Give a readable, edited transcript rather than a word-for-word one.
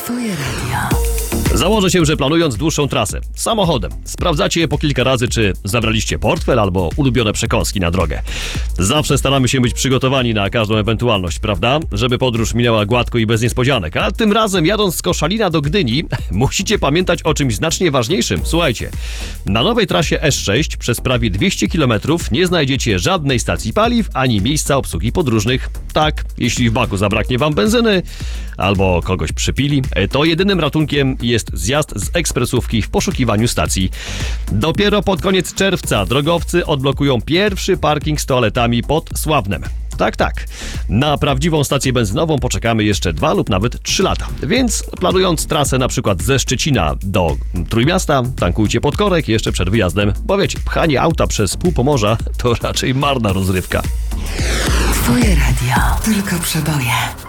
Twoje radio. Założę się, że planując dłuższą trasę samochodem, sprawdzacie je po kilka razy, czy zabraliście portfel albo ulubione przekąski na drogę. Zawsze staramy się być przygotowani na każdą ewentualność, prawda? Żeby podróż minęła gładko i bez niespodzianek. A tym razem, jadąc z Koszalina do Gdyni, musicie pamiętać o czymś znacznie ważniejszym. Słuchajcie, na nowej trasie S6 przez prawie 200 km nie znajdziecie żadnej stacji paliw, ani miejsca obsługi podróżnych. Tak, jeśli w baku zabraknie wam benzyny, albo kogoś przypili, to jedynym ratunkiem jest zjazd z ekspresówki w poszukiwaniu stacji. Dopiero pod koniec czerwca drogowcy odblokują pierwszy parking z toaletami pod Sławnem. Tak. Na prawdziwą stację benzynową poczekamy jeszcze 2 lub nawet 3 lata. Więc planując trasę na przykład ze Szczecina do Trójmiasta, tankujcie pod korek jeszcze przed wyjazdem, bo wiecie, pchanie auta przez pół Pomorza to raczej marna rozrywka. Twoje radio. Tylko przeboje.